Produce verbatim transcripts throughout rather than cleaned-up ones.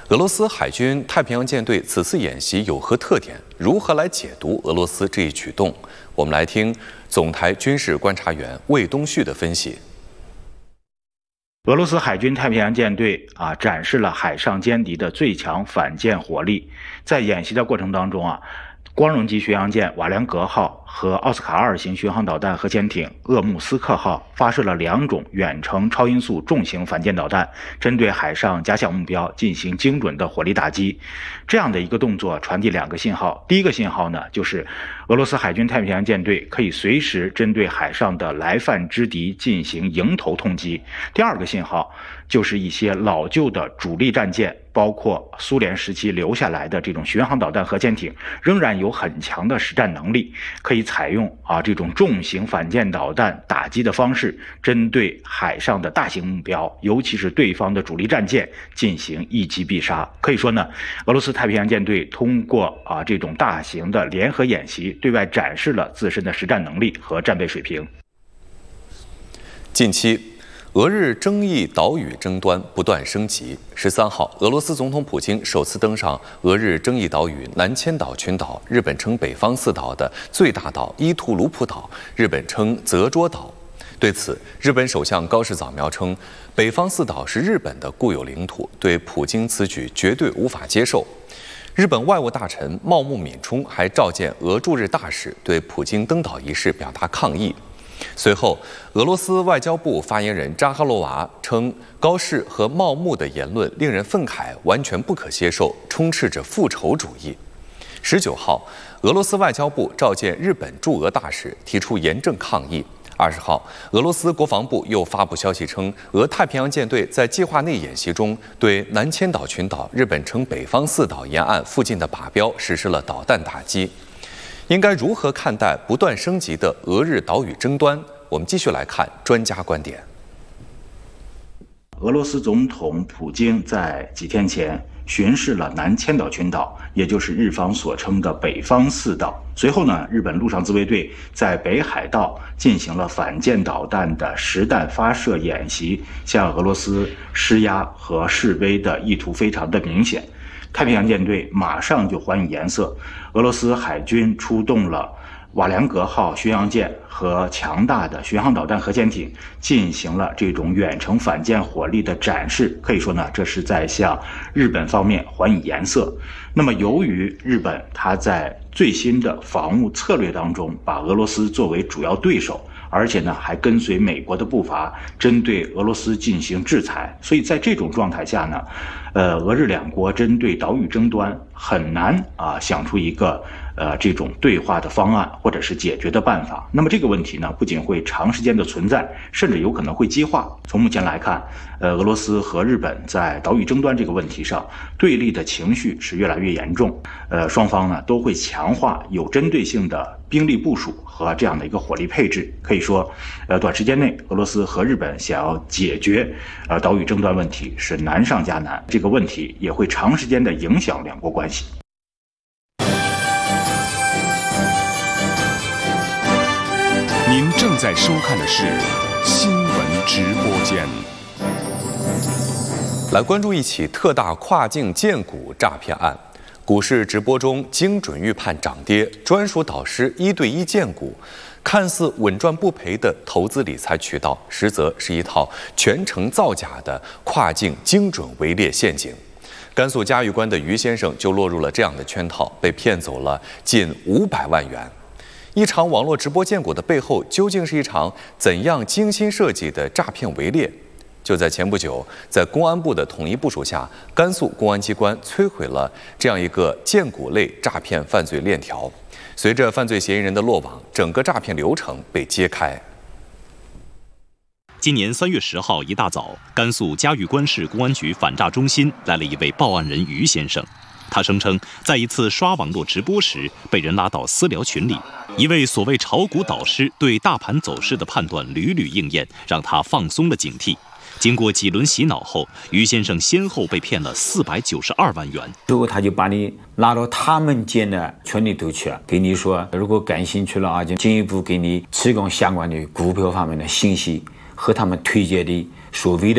俄罗斯海军太平洋舰队此次演习有何特点？如何来解读俄罗斯这一举动？我们来听总台军事观察员魏东旭的分析。 俄罗斯海军太平洋舰队啊，展示了海上歼敌的最强反舰火力。在演习的过程当中啊，光荣级巡洋舰瓦良格号和奥斯卡二型巡航导弹核潜艇鄂木斯克号发射了两种远程超音速重型反舰导弹，针对海上假想目标进行精准的火力打击。这样的一个动作传递两个信号，第一个信号呢，就是俄罗斯海军太平洋舰队可以随时针对海上的来犯之敌进行迎头痛击。第二个信号就是一些老旧的主力战舰，包括苏联时期留下来的这种巡航导弹核潜艇，仍然有很强的实战能力，可以采用啊这种重型反舰导弹打击的方式，针对海上的大型目标，尤其是对方的主力战舰进行一击必杀。可以说呢，俄罗斯太平洋舰队通过啊这种大型的联合演习，对外展示了自身的实战能力和战备水平。 近期，俄日争议岛屿争端不断升级。十三号，俄罗斯总统普京首次登上俄日争议岛屿南千岛群岛，日本称北方四岛的最大岛伊图鲁普岛，日本称泽捉岛。对此，日本首相高市早苗称，北方四岛是日本的固有领土，对普京此举绝对无法接受。日本外务大臣茂木敏充还召见俄驻日大使，对普京登岛一事表达抗议。随后，俄罗斯外交部发言人扎哈罗娃称，高市和茂木的言论令人愤慨，完全不可接受，充斥着复仇主义。十九号，俄罗斯外交部召见日本驻俄大使，提出严正抗议。二十号，俄罗斯国防部又发布消息称，俄太平洋舰队在计划内演习中对南千岛群岛（日本称北方四岛）沿岸附近的靶标实施了导弹打击。应该如何看待不断升级的俄日岛屿争端？我们继续来看专家观点。 俄罗斯总统普京在几天前巡视了南千岛群岛，也就是日方所称的北方四岛。随后呢，日本陆上自卫队在北海道进行了反舰导弹的实弹发射演习，向俄罗斯施压和示威的意图非常的明显。太平洋舰队马上就还以颜色，俄罗斯海军出动了瓦良格号巡洋舰和强大的巡航导弹核潜艇，进行了这种远程反舰火力的展示。可以说呢，这是在向日本方面还以颜色。那么由于日本它在最新的防务策略当中把俄罗斯作为主要对手，而且呢还跟随美国的步伐，针对俄罗斯进行制裁，所以在这种状态下呢，呃，俄日两国针对岛屿争端很难啊想出一个呃这种对话的方案或者是解决的办法。那么这个问题呢，不仅会长时间的存在，甚至有可能会激化。从目前来看，呃，俄罗斯和日本在岛屿争端这个问题上对立的情绪是越来越严重，呃，双方呢都会强化有针对性的兵力部署和这样的一个火力配置。可以说，呃，短时间内俄罗斯和日本想要解决呃岛屿争端问题是难上加难，这个问题也会长时间的影响两国关系。 您正在收看的是新闻直播间。 来关注一起特大跨境荐股诈骗案。股市直播中精准预判涨跌，专属导师一对一荐股，看似稳赚不赔的投资理财渠道，实则是一套全程造假的跨境精准围猎陷阱。甘肃嘉峪关的于先生就落入了这样的圈套，被骗走了近五百万元。一场网络直播荐股的背后，究竟是一场怎样精心设计的诈骗围猎？就在前不久，在公安部的统一部署下，甘肃公安机关摧毁了这样一个荐股类诈骗犯罪链条。随着犯罪嫌疑人的落网，整个诈骗流程被揭开。 今年三月十号一大早，甘肃嘉峪关市公安局反诈中心来了一位报案人于先生。他声称，在一次刷网络直播时，被人拉到私聊群里，一位所谓炒股导师对大盘走势的判断屡屡应验，让他放松了警惕。经过几轮洗脑后，于先生先后被骗了四百九十二万元。 之后他就把你拉到他们建的群里头去，给你说，如果感兴趣了啊，就进一步给你提供相关的股票方面的信息和他们推荐的所谓的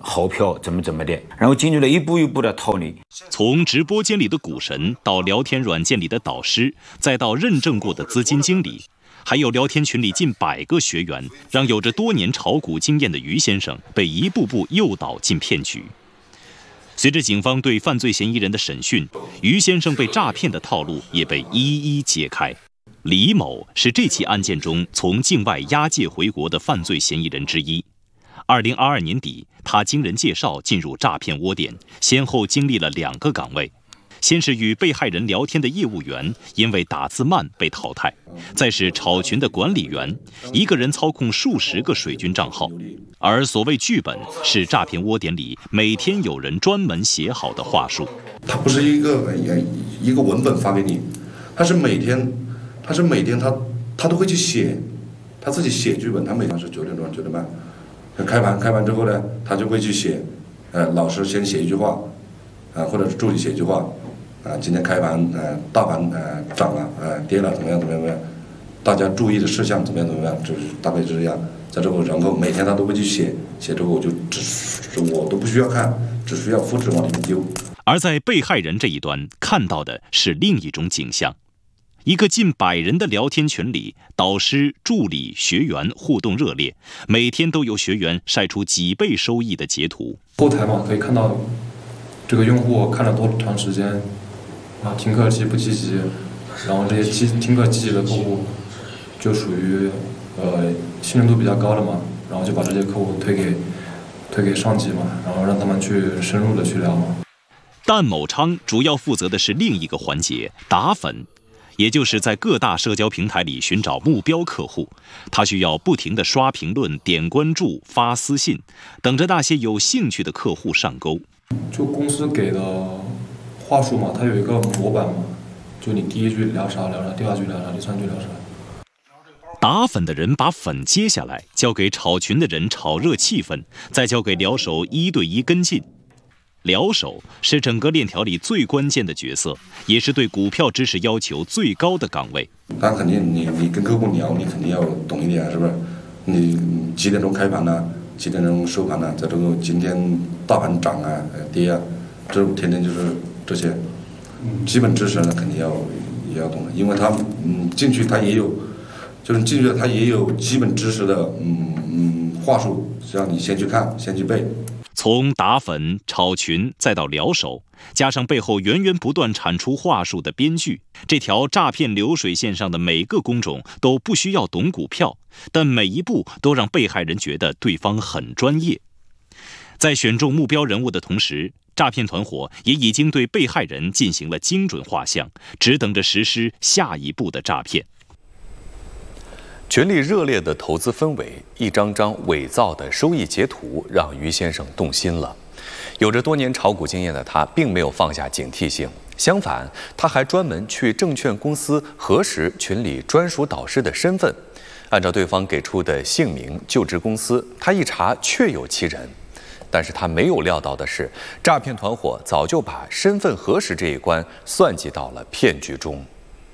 号票怎么怎么的，然后进去了一步一步的套你。 从直播间里的股神到聊天软件里的导师，再到认证过的资金经理，还有聊天群里近百个学员，让有着多年炒股经验的于先生被一步步诱导进骗局。随着警方对犯罪嫌疑人的审讯，于先生被诈骗的套路也被一一揭开。李某是这起案件中从境外押解回国的犯罪嫌疑人之一。二零二二年底，他经人介绍进入诈骗窝点，先后经历了两个岗位。先是与被害人聊天的业务员，因为打字慢被淘汰；再是炒群的管理员，一个人操控数十个水军账号。而所谓剧本，是诈骗窝点里每天有人专门写好的话术。 它不是一个一个文本发给你，它是每天，它是每天他他都会去写，他自己写剧本。他每天是九点钟九点半开盘，开盘之后呢，他就会去写，呃，老师先写一句话，啊，或者是助理写一句话。啊，今天开盘，呃，大盘呃涨了，呃跌了，怎么样怎么样怎么样？大家注意的事项怎么样怎么样？就是大概就是这样。在这个然后每天他都会去写，写之后我就只我都不需要看，只需要复制往里面丢。 而在被害人这一端看到的是另一种景象：一个近百人的聊天群里，导师、助理、学员互动热烈，每天都有学员晒出几倍收益的截图。 后台嘛，可以看到这个用户看了多长时间。啊，听课积不积极，然后这些积听课积极的客户，就属于呃信任度比较高的嘛，然后就把这些客户推给推给上级嘛，然后让他们去深入的去聊嘛。 但某昌主要负责的是另一个环节，打粉，也就是在各大社交平台里寻找目标客户。他需要不停地刷评论、点关注、发私信，等着那些有兴趣的客户上钩。 就公司给的话术嘛，它有一个模板嘛，就你第一句聊啥聊啥，第二句聊啥，第三句聊啥。 打粉的人把粉接下来，交给炒群的人炒热气氛，再交给聊手一对一跟进。聊手是整个链条里最关键的角色，也是对股票知识要求最高的岗位。 但肯定你你跟客户聊，你肯定要懂一点，是不是？你几点钟开盘呢？几点钟收盘呢？在这个今天大盘涨啊、跌啊，这天天就是这些基本知识呢，肯定要也要懂的，因为他嗯进去他也有，就是进去他也有基本知识的嗯嗯话术，让你先去看，先去背。 从打粉、炒群再到聊手，加上背后源源不断产出话术的编剧，这条诈骗流水线上的每个工种都不需要懂股票，但每一步都让被害人觉得对方很专业。在选中目标人物的同时，诈骗团伙也已经对被害人进行了精准画像，只等着实施下一步的诈骗。 群里热烈的投资氛围，一张张伪造的收益截图，让于先生动心了。有着多年炒股经验的他，并没有放下警惕性，相反，他还专门去证券公司核实群里专属导师的身份。按照对方给出的姓名、就职公司，他一查确有其人。但是他没有料到的是，诈骗团伙早就把身份核实这一关算计到了骗局中。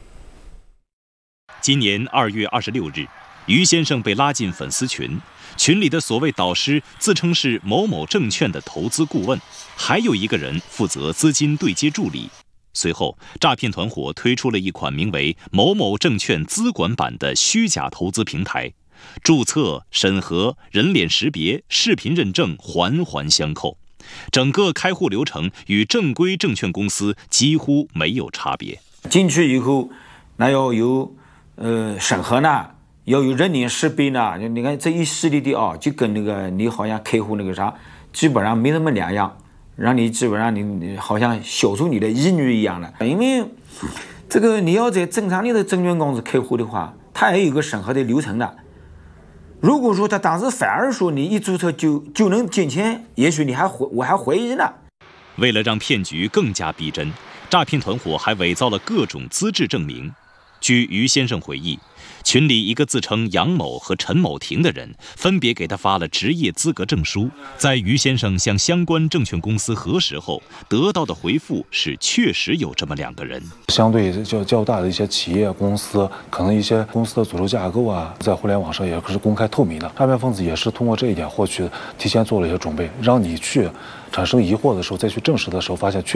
今年二月二十六日，于先生被拉进粉丝群，群里的所谓导师自称是某某证券的投资顾问，还有一个人负责资金对接助理。随后，诈骗团伙推出了一款名为某某证券资管版的虚假投资平台，注册、审核、人脸识别、视频认证环环相扣，整个开户流程与正规证券公司几乎没有差别。 进去以后，那要有呃审核呢，要有人脸识别呢。你看这一系列的啊，就跟那个你好像开户那个啥，基本上没什么两样，让你基本上你你好像消除你的疑虑一样的。因为这个你要在正常的证券公司开户的话，它也有个审核的流程的。如果说他当时反而说你一注册就就能进钱，也许你还我还怀疑呢。 为了让骗局更加逼真，诈骗团伙还伪造了各种资质证明。 据于先生回忆，群里一个自称杨某和陈某婷的人分别给他发了职业资格证书，在于先生向相关证券公司核实后，得到的回复是确实有这么两个人。 相对较较大的一些企业公司，可能一些公司的组织架构啊，在互联网上也是公开透明的。诈骗分子也是通过这一点获取，提前做了一些准备，让你去产生疑惑的时候，再去证实的时候，发现确